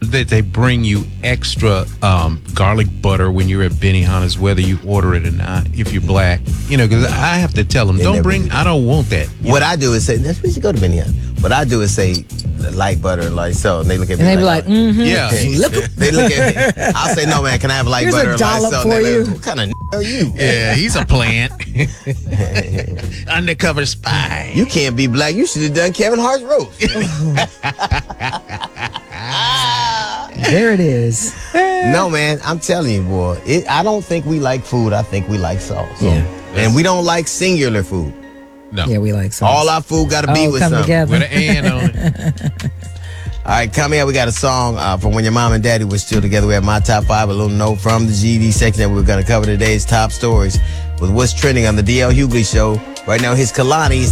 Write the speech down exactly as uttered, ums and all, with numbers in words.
that they bring you extra um, garlic butter when you're at Benihana's, whether you order it or not, if you're black. You know, because I have to tell them, don't bring, I don't want that. What I do is say, that's we should go to Benihana. What I do is say, light butter, light salt, and they look at me and they like, be like, mm-hmm. Yeah. They look at me. I'll say, no, man, can I have light Here's butter a and light dollop salt? for And they you. look, what kind of are you? Yeah, he's a plant. Undercover spy. You can't be black. You should have done Kevin Hart's roast. There it is. No, man, I'm telling you, boy. It, I don't think we like food. I think we like sauce. Yeah. And we don't like singular food. No. Yeah, we like sauce. All our food got to be All with come something. together. With an and on it. All right, coming up, we got a song uh, from when your mom and daddy were still together. We have my top five, a little note from the G D section that we're going to cover today's top stories with what's trending on the D L Hughley Show. Right now, his Kalani